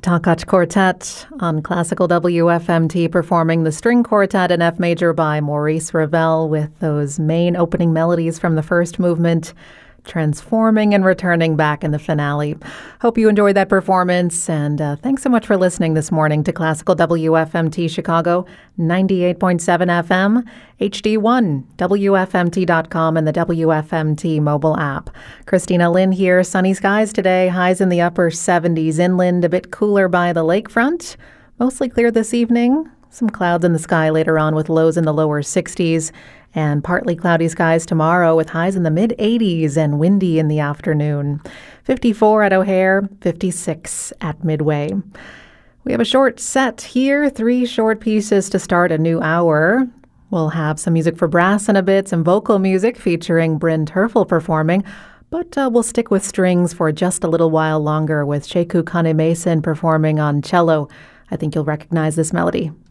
Takac Quartet on Classical WFMT performing the string quartet in F major by Maurice Ravel with those main opening melodies from the first movement, transforming and returning back in the finale. Hope you enjoyed that performance, and thanks so much for listening this morning to Classical WFMT Chicago, 98.7 FM, HD1, WFMT.com, and the WFMT mobile app. Christina Lynn here. Sunny skies today, highs in the upper 70s inland, a bit cooler by the lakefront. Mostly clear this evening. Some clouds in the sky later on with lows in the lower 60s. And partly cloudy skies tomorrow with highs in the mid-80s and windy in the afternoon. 54 at O'Hare, 56 at Midway. We have a short set here, 3 short pieces to start a new hour. We'll have some music for brass in a bit, some vocal music featuring Bryn Terfel performing, but we'll stick with strings for just a little while longer with Sheku Kane Mason performing on cello. I think you'll recognize this melody.